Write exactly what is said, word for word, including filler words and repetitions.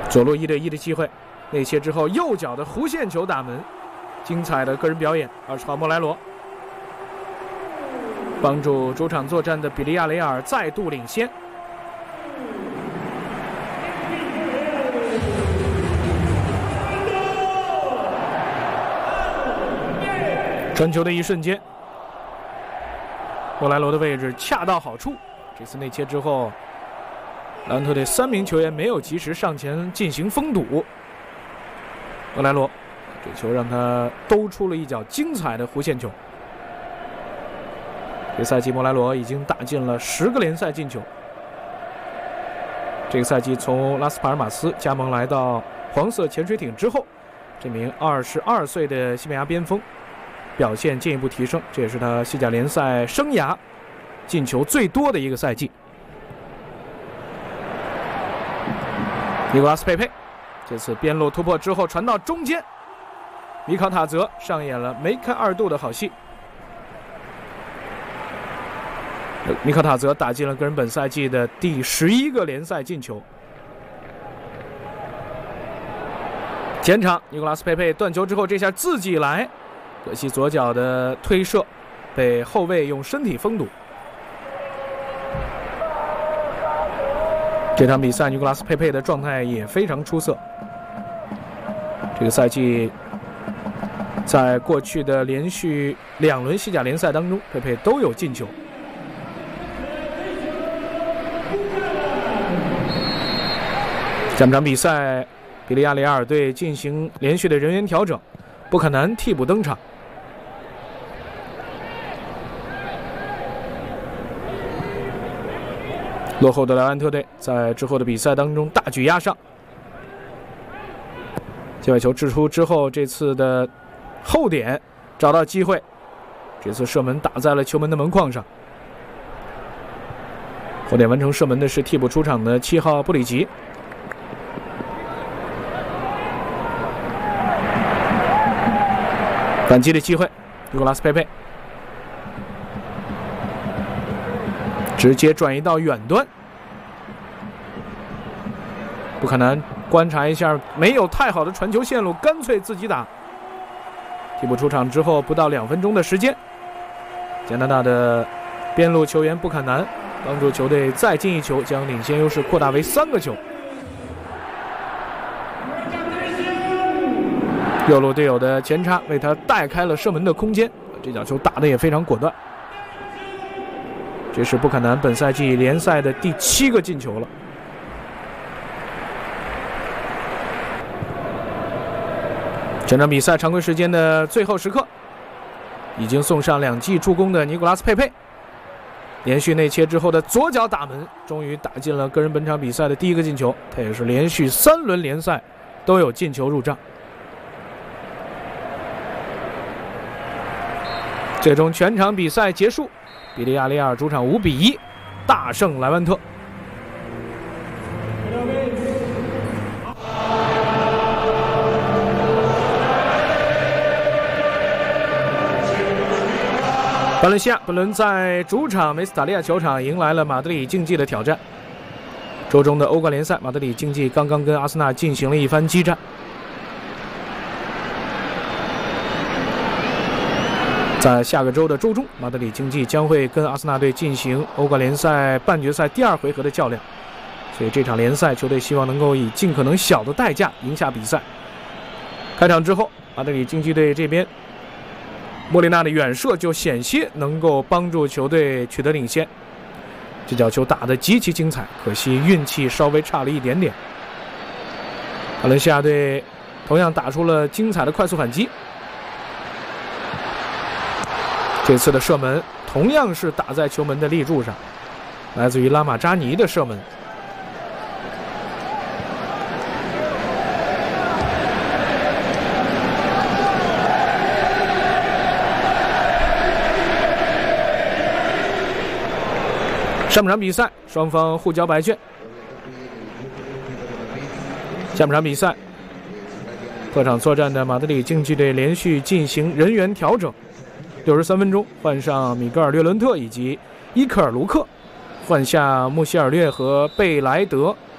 左路一对一的机会，内切之后右脚的弧线球打门，精彩的个人表演。二十号莫莱罗帮助主场作战的比利亚雷尔再度领先。传球的一瞬间，莫莱罗的位置恰到好处。这次内切之后，莱万特队三名球员没有及时上前进行封堵。莫莱罗这球让他兜出了一脚精彩的弧线球。这赛季莫莱罗已经打进了十个联赛进球。这个赛季从拉斯帕尔马斯加盟来到黄色潜水艇之后，这名二十二岁的西班牙边锋表现进一步提升，这也是他西甲联赛生涯进球最多的一个赛季。尼古拉斯佩佩这次边路突破之后传到中间，米考塔泽上演了梅开二度的好戏。米考塔泽打进了个人本赛季的第十一个联赛进球。前场尼古拉斯佩佩断球之后，这下自己来，可惜左脚的推射被后卫用身体封堵。这场比赛尼古拉斯佩佩的状态也非常出色。这个赛季在过去的连续两轮西甲联赛当中，佩佩都有进球。下半场比赛，比利亚雷亚尔队进行连续的人员调整，布坎南替补登场。落后的莱万特队在之后的比赛当中大举压上。界外球掷出之后，这次的后点找到机会，这次射门打在了球门的门框上。后点完成射门的是替补出场的七号布里吉。反击的机会，尼古拉斯佩佩直接转移到远端。布坎南观察一下，没有太好的传球线路，干脆自己打。替补出场之后不到两分钟的时间，加拿大的边路球员布坎南帮助球队再进一球，将领先优势扩大为三个球。右路队友的前插为他带开了射门的空间，这脚球打得也非常果断。这是布坎南本赛季联赛的第七个进球了。整场比赛常规时间的最后时刻，已经送上两记助攻的尼古拉斯佩佩，连续内切之后的左脚打门，终于打进了个人本场比赛的第一个进球。他也是连续三轮联赛都有进球入账。最终全场比赛结束，比利亚雷亚尔主场五比一大胜莱万特。巴伦西亚本轮在主场梅斯塔利亚球场迎来了马德里竞技的挑战。周中的欧冠联赛，马德里竞技刚刚跟阿森纳进行了一番激战。在下个周的周中，马德里竞技将会跟阿森纳队进行欧冠联赛半决赛第二回合的较量，所以这场联赛球队希望能够以尽可能小的代价赢下比赛。开场之后，马德里竞技队这边莫里纳的远射就险些能够帮助球队取得领先，这脚球打得极其精彩，可惜运气稍微差了一点点。巴伦西亚队同样打出了精彩的快速反击，这次的射门同样是打在球门的立柱上，来自于拉马扎尼的射门。上半场比赛双方互交白卷。下半场比赛，客场作战的马德里竞技队连续进行人员调整。六十三分钟换上米格尔·略伦特以及伊克尔·卢克，换下穆希尔略和贝莱德。